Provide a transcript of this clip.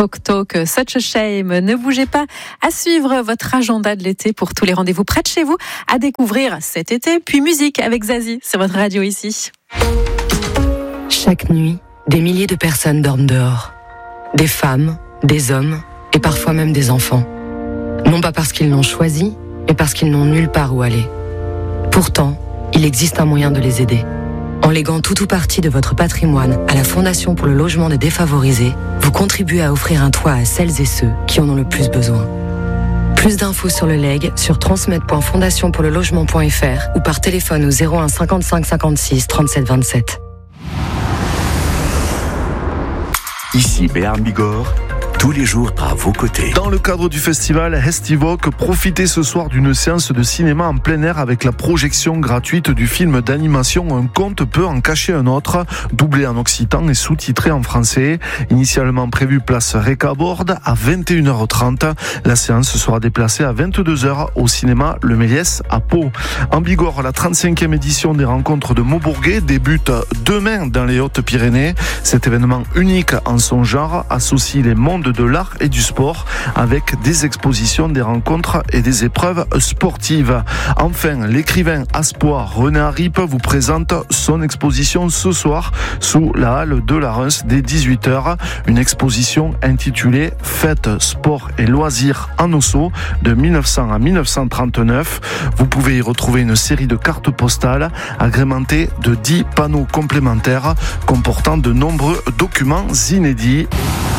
Talk, Such a Shame. Ne bougez pas, à suivre votre agenda de l'été pour tous les rendez-vous près de chez vous, à découvrir cet été, puis musique avec Zazie sur votre radio ici. Chaque nuit, des milliers de personnes dorment dehors. Des femmes, des hommes et parfois même des enfants. Non pas parce qu'ils l'ont choisi, mais parce qu'ils n'ont nulle part où aller. Pourtant, il existe un moyen de les aider. En léguant tout ou partie de votre patrimoine à la Fondation pour le logement des défavorisés, vous contribuez à offrir un toit à celles et ceux qui en ont le plus besoin. Plus d'infos sur le legs sur transmet.fondationpourlelogement.fr ou par téléphone au 01 55 56 37 27. Ici Béarn Bigorre, tous les jours à vos côtés. Dans le cadre du festival Estivoque, profitez ce soir d'une séance de cinéma en plein air avec la projection gratuite du film d'animation Un conte peut en cacher un autre, doublé en occitan et sous-titré en français. Initialement prévu place Récaborde à 21h30. La séance sera déplacée à 22h au cinéma Le Méliès à Pau. En Bigorre, la 35e édition des rencontres de Maubourguet débute demain dans les Hautes-Pyrénées. Cet événement unique en son genre associe les mondes de l'art et du sport avec des expositions, des rencontres et des épreuves sportives. Enfin, l'écrivain Aspoir René Harip vous présente son exposition ce soir sous la halle de la Reims dès 18h. Une exposition intitulée Fêtes, sport et loisirs en Ossau de 1900 à 1939. Vous pouvez y retrouver une série de cartes postales agrémentées de 10 panneaux complémentaires comportant de nombreux documents inédits.